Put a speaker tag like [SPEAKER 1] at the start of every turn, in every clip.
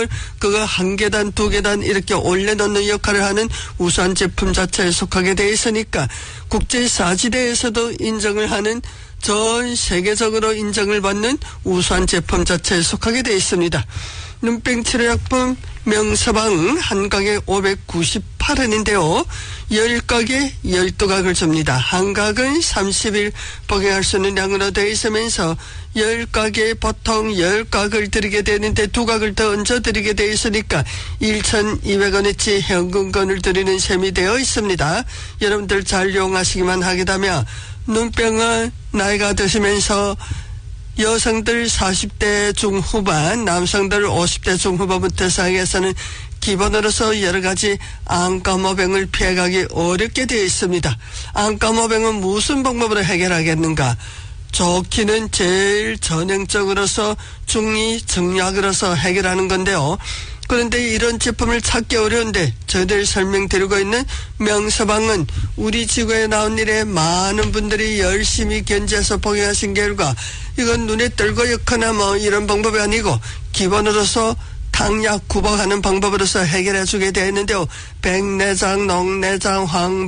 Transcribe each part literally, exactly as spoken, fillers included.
[SPEAKER 1] 병을 그거 한 계단 두 계단 이렇게 올려놓는 역할을 하는 우수한 제품 자체에 속하게 돼 있으니까 국제사지대에서도 인정을 하는 전 세계적으로 인정을 받는 우수한 제품 자체에 속하게 되어 있습니다. 눈병 치료약품 명서방 한 각에 오백구십팔 원인데요. 열 각에 열두 각을 줍니다. 한 각은 삼십 일 복용할 수 있는 양으로 되어 있으면서 열 각에 보통 열 각을 드리게 되는데 두 각을 더 얹어 드리게 되어 있으니까 천이백 원어치 현금권을 드리는 셈이 되어 있습니다. 여러분들 잘 이용하시기만 하겠다면 눈병은 나이가 드시면서 여성들 사십 대 중후반, 남성들 오십 대 중후반부터 사용해서는 기본으로서 여러 가지 안감호병을 피해가기 어렵게 되어 있습니다. 안감호병은 무슨 방법으로 해결하겠는가? 좋기는 제일 전형적으로서 중이 정약으로서 해결하는 건데요. 그런데 이런 제품을 찾기 어려운데 저희들 설명드리고 있는 명서방은 우리 지구에 나온 일에 많은 분들이 열심히 견지해서 복용하신 결과 이건 눈에 뜰고 였거나 뭐 이런 방법이 아니고 기본으로서 당약 구박하는 방법으로서 해결해 주게 되어 있는데요. 백내장, 녹내장,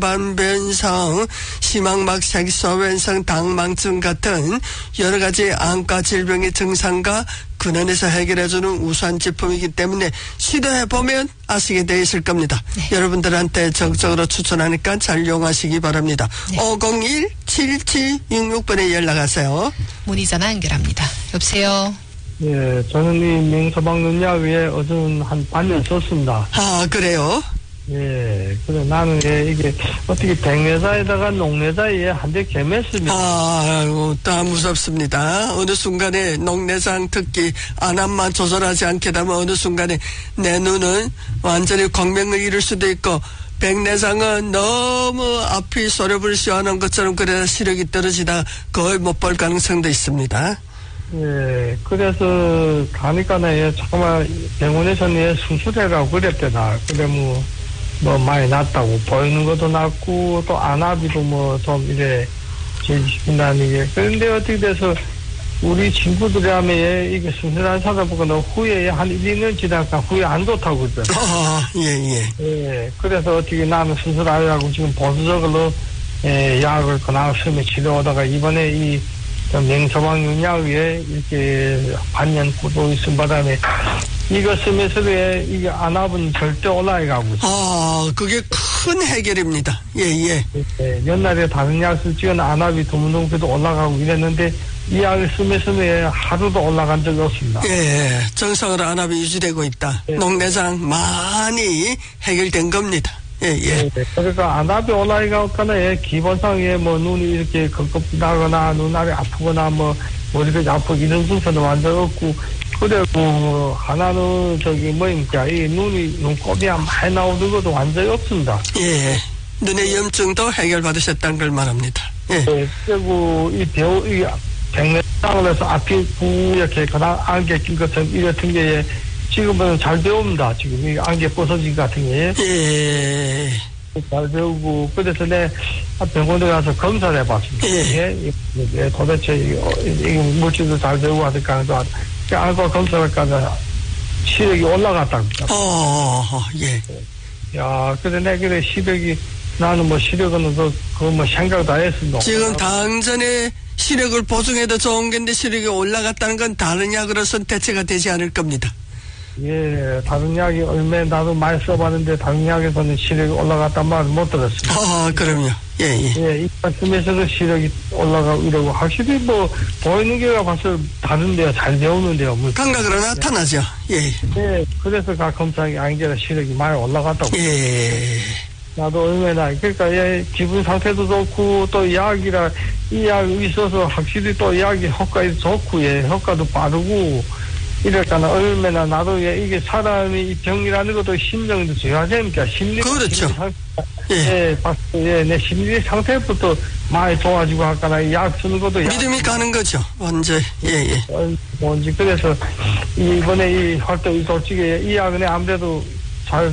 [SPEAKER 1] 황반변성, 심항막 색소변성, 당망증 같은 여러 가지 안과 질병의 증상과 근원에서 해결해 주는 우수한 제품이기 때문에 시도해 보면 아시게 되어 있을 겁니다. 네. 여러분들한테 적극적으로 추천하니까 잘 이용하시기 바랍니다. 네. 오공일 칠칠육육 번에 연락하세요.
[SPEAKER 2] 문의 전화 연결합니다. 여보세요.
[SPEAKER 3] 예, 저는 이 명서방 눈약에 어제는 한 반년 썼습니다.
[SPEAKER 1] 아, 그래요?
[SPEAKER 3] 예, 그래 나는 예, 이게 어떻게 백내자에다가 녹내자에 한 대 개맸습니다.
[SPEAKER 1] 아, 아이고, 다 무섭습니다. 어느 순간에 녹내장 특히 안압만 조절하지 않게 되면 어느 순간에 내 눈은 완전히 광명을 잃을 수도 있고 백내장은 너무 앞이 소렵을 시원한 것처럼 그래 시력이 떨어지다 거의 못 볼 가능성도 있습니다.
[SPEAKER 3] 예, 그래서 가니까는 정말 병원에서는 수술해라고 그랬대나. 그래 뭐, 뭐 많이 낫다고 보이는 것도 낫고 또 안압이도 뭐 좀 이래 제시킨다는 게. 그런데 어떻게 돼서 우리 친구들이 하면 이게 수술한 사람 보고 후에 한 일, 이 년 지나니까 후에 안 좋다고 그러더라고요.
[SPEAKER 1] 아, 예, 예.
[SPEAKER 3] 예, 그래서 어떻게 나는 수술하려고 지금 보수적으로 예, 약을 그나마 쓰며 치료하다가 이번에 이 명서방 윤약에 이렇게 반년 구도 있은 바람에 이거 쓰면서 왜 이게 안압은 절대 올라가고 있어요.
[SPEAKER 1] 아, 그게 큰 해결입니다. 예, 예.
[SPEAKER 3] 예, 옛날에 다른 약 쓸 적은 안압이 드문드문도 올라가고 이랬는데 이 약을 쓰면서 왜 하루도 올라간 적이 없습니다.
[SPEAKER 1] 예, 정상으로 안압이 유지되고 있다. 예. 녹내장 많이 해결된 겁니다. 예, 예.
[SPEAKER 3] 네, 그러니까 안압이 올라가거나 예, 기본상에 뭐 눈이 이렇게 겁겁나거나 눈알이 아프거나 뭐 머리가 아프고 이런 증상도 완전 없고 그리고 뭐 하나는 저기 뭐입니까 이 눈이 눈곱이 많이 나오는 것도 완전히 없습니다.
[SPEAKER 1] 예, 눈의 염증도 해결받으셨다는 걸 말합니다. 예.
[SPEAKER 3] 네, 그리고 이 배우 이 백내장을 해서 앞이 뿌옇게 그냥 안개 낀 것처럼 이렇던 게 지금은 잘 배웁니다. 지금 이 안개 벗어진 것 같은 게.
[SPEAKER 1] 예.
[SPEAKER 3] 잘 배우고, 그래서 내 병원에 가서 검사를 해봤습니다.
[SPEAKER 1] 예.
[SPEAKER 3] 예. 도대체 이, 이 물질도 잘 배우고 하니까, 알고 검사를 가서 시력이 올라갔답니다.
[SPEAKER 1] 어, 예.
[SPEAKER 3] 야, 그래, 내 그래, 시력이, 나는 뭐 시력은 그, 그뭐 생각도 안 했습니다.
[SPEAKER 1] 지금 당전에 시력을 보충해도 좋은 건데 시력이 올라갔다는 건 다른 약으로선 대체가 되지 않을 겁니다.
[SPEAKER 3] 예, 다른 약이 얼마 나도 많이 써봤는데 다른 약에서는 시력이 올라갔단 말을 못 들었습니다.
[SPEAKER 1] 아, 그럼요. 예, 예.
[SPEAKER 3] 예, 이 말씀에서도 시력이 올라가고 이러고 확실히 뭐 보이는 게가 봐서 다른데요. 잘 배우는데요. 뭐.
[SPEAKER 1] 감각으로 나타나죠. 예.
[SPEAKER 3] 예, 그래서 각 검사하기 아니라 시력이 많이 올라갔다고.
[SPEAKER 1] 예.
[SPEAKER 3] 나도 얼마나 그러니까 예, 기분 상태도 좋고 또 약이라 이 약이 있어서 확실히 또 약이 효과도 좋고 예, 효과도 빠르고 이럴까나 얼마나 나도 예, 이게 사람이 이 병이라는 것도 심정도 줘야 되니까 심리
[SPEAKER 1] 그렇죠.
[SPEAKER 3] 심리
[SPEAKER 1] 예.
[SPEAKER 3] 예, 예, 내 심리 상태부터 많이 좋아지고 할까나 약 쓰는 것도
[SPEAKER 1] 믿음이
[SPEAKER 3] 약,
[SPEAKER 1] 가는 거죠. 먼저 예, 예.
[SPEAKER 3] 뭔지 그래서 이번에 이 활동 솔직히 이 약은 아무래도 잘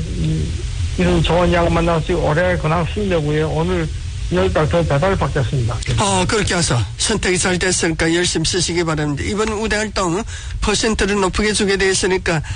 [SPEAKER 3] 이런 좋은 약 만나서 오래 그냥 쓰려고요. 오늘 열달 더 배달 받겠습니다.
[SPEAKER 1] 아, 그렇게 해서 선택이 잘 됐으니까 열심히 쓰시기 바랍니다. 이번 우대 활동 퍼센트를 높게 주게 되었으니까